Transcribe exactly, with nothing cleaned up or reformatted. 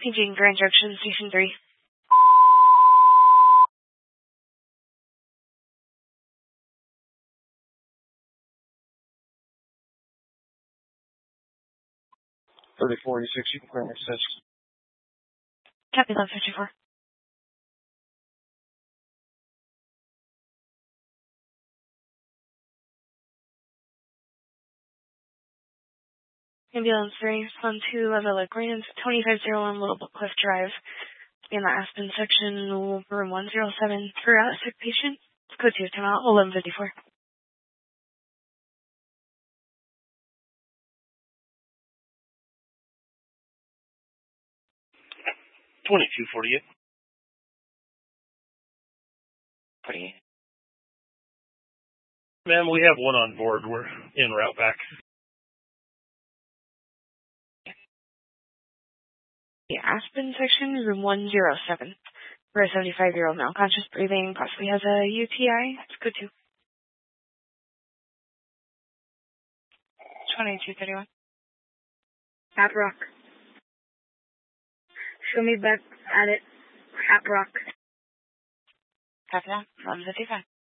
Paging Grand Junction, Station three. thirty forty-six, you can clear my assist. Copy eleven fifty-four. Ambulance three, respond to Lavella Grand, twenty-five oh one Little Cliff Drive. In the Aspen section, room one oh seven. Throughout a sick patient. Code two, timeout, eleven fifty-four. twenty-two forty-eight. forty-eight. Ma'am, we have one on board. We're en route back. The Aspen section, room one oh seven. For a seventy-five-year-old male, conscious breathing, possibly has a U T I. It's code two. twenty-two thirty-one. Hat Rock. Show me back at it. Hat Rock. Copy that. eleven fifty-five.